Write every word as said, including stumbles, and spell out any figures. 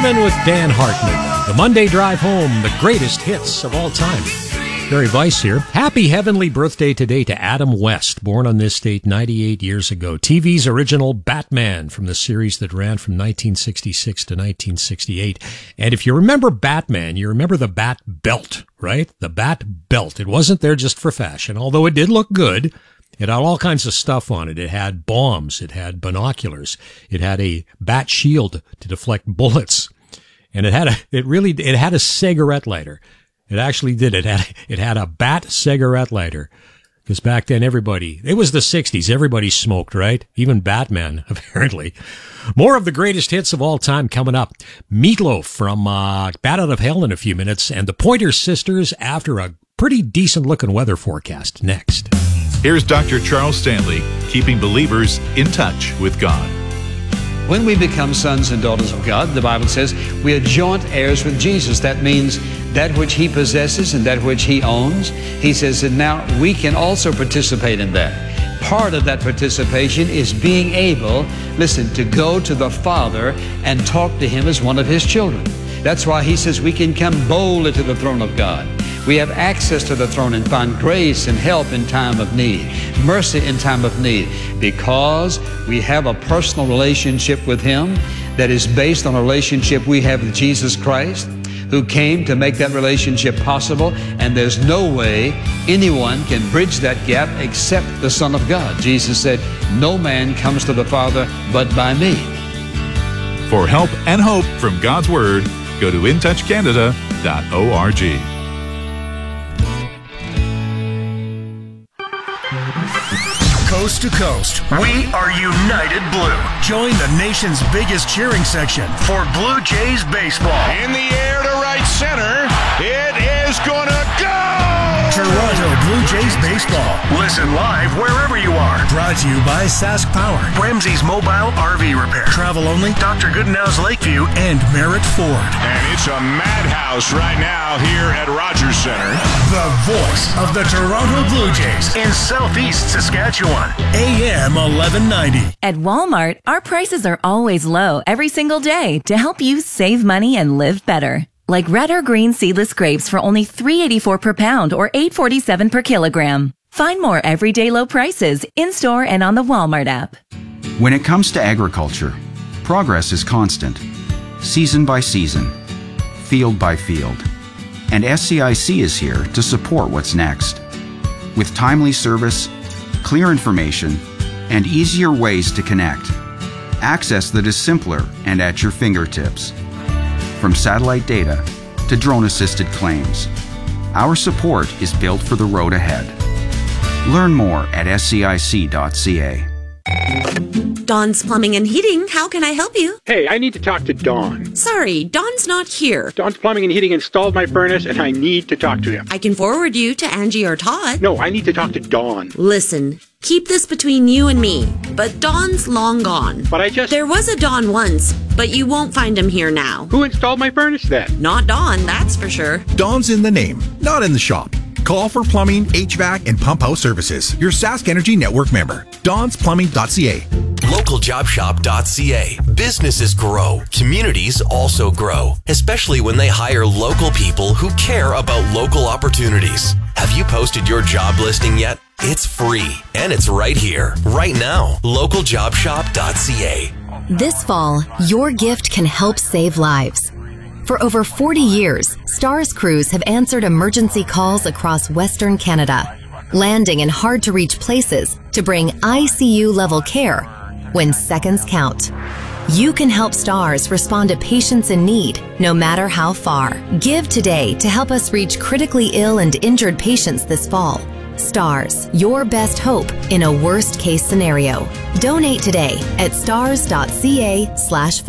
Morning with Dan Hartman. The Monday Drive Home, the greatest hits of all time. Barry Weiss here. Happy heavenly birthday today to Adam West, born on this date ninety-eight years ago. T V's original Batman from the series that ran from nineteen sixty-six to nineteen sixty-eight. And if you remember Batman, you remember the Bat Belt, right? The Bat Belt. It wasn't there just for fashion, although it did look good. It had all kinds of stuff on it. It had bombs. It had binoculars. It had a bat shield to deflect bullets. And it had a, it really, it had a cigarette lighter. It actually did. It had, it had a bat cigarette lighter. Because back then everybody, it was the sixties. Everybody smoked, right? Even Batman, apparently. More of the greatest hits of all time coming up. Meatloaf from, uh, Bat Out of Hell in a few minutes, and the Pointer Sisters after a pretty decent looking weather forecast next. Here's Doctor Charles Stanley, keeping believers in touch with God. When we become sons and daughters of God, the Bible says we are joint heirs with Jesus. That means that which He possesses and that which He owns. He says that now we can also participate in that. Part of that participation is being able, listen, to go to the Father and talk to Him as one of His children. That's why He says we can come boldly to the throne of God. We have access to the throne and find grace and help in time of need, mercy in time of need, because we have a personal relationship with Him that is based on a relationship we have with Jesus Christ, who came to make that relationship possible, and there's no way anyone can bridge that gap except the Son of God. Jesus said, "No man comes to the Father but by me." For help and hope from God's Word, go to in touch canada dot org. Coast to coast, we are United Blue. Join the nation's biggest cheering section for Blue Jays baseball. In the air to right center, it is gonna go! Toronto Blue Jays baseball. Listen live wherever you are. Brought to you by Sask Power, Ramsey's Mobile R V Repair, Travel Only, Doctor Goodenow's Lakeview, and Merritt Ford. And it's a madhouse right now here at Rogers Center. The voice of the Toronto Blue Jays in Southeast Saskatchewan. A M eleven ninety. At Walmart, our prices are always low every single day to help you save money and live better. Like red or green seedless grapes for only three dollars and eighty-four cents per pound or eight dollars and forty-seven cents per kilogram. Find more everyday low prices in-store and on the Walmart app. When it comes to agriculture, progress is constant, season by season, field by field. And S C I C is here to support what's next. With timely service, clear information, and easier ways to connect. Access that is simpler and at your fingertips. From satellite data to drone-assisted claims, our support is built for the road ahead. Learn more at S C I C dot C A. Dawn's Plumbing and Heating, how can I help you? Hey, I need to talk to Dawn. Sorry, Dawn's not here. Dawn's Plumbing and Heating installed my furnace, and I need to talk to him. I can forward you to Angie or Todd. No, I need to talk to Dawn. Listen, keep this between you and me, but Dawn's long gone. But I just... There was a Dawn once, but you won't find him here now. Who installed my furnace then? Not Dawn, that's for sure. Dawn's in the name, not in the shop. Call for plumbing, H V A C, and pump house services. Your Sask Energy Network member. Dawns Plumbing dot C A. Local Job Shop dot C A. Businesses grow. Communities also grow, especially when they hire local people who care about local opportunities. Have you posted your job listing yet? It's free, and it's right here, right now. Local Job Shop dot C A. This fall, your gift can help save lives. For over forty years, STARS crews have answered emergency calls across Western Canada, landing in hard-to-reach places to bring I C U-level care when seconds count. You can help STARS respond to patients in need, no matter how far. Give today to help us reach critically ill and injured patients this fall. STARS, your best hope in a worst-case scenario. Donate today at stars dot C A slash